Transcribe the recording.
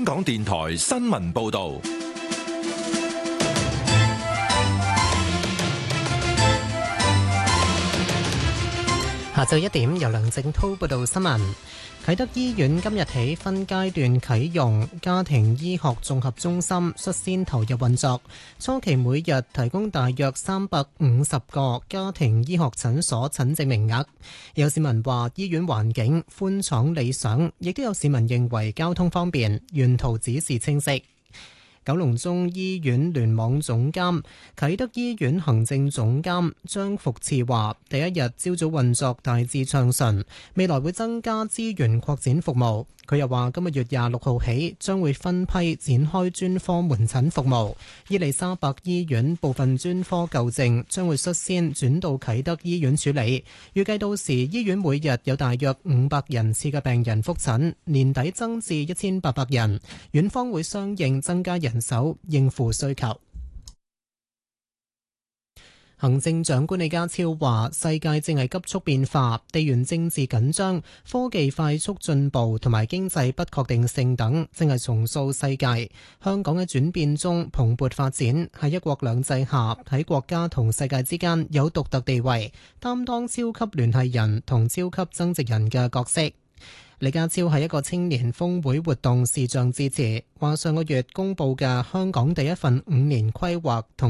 港電台新聞報道。 下晝1點，由梁正滔報道新聞。啟德醫院今日起分階段啟用家庭醫學綜合中心，率先投入運作。初期每日提供大約350個家庭醫學診所診症名額。有市民話醫院環境寬敞理想，亦都有市民認為交通方便，沿途指示清晰。九龍中醫院聯網總監、啟德醫院行政總監張福賜話：第一日朝早運作大致暢順，未來會增加資源擴展服務。佢又話：今個月26號起，將會分批展開專科門診服務。伊利沙伯醫院部分專科舊症將會率先轉到啟德醫院處理。預計到時醫院每日有大約500人次嘅病人覆診，年底增至1800人。院方會相應增加人手應付需求。行政長官李家超話：世界正係急速變化，地緣政治緊張、科技快速進步同埋經濟不確定性等，正係重塑世界。香港嘅轉變中蓬勃發展，喺一國兩制下，喺國家同世界之間有獨特地位，擔當超級聯繫人同超級增值人嘅角色。李家超喺一個青年峰會活動視像致辭，話上個月公布嘅香港第一份5年規劃同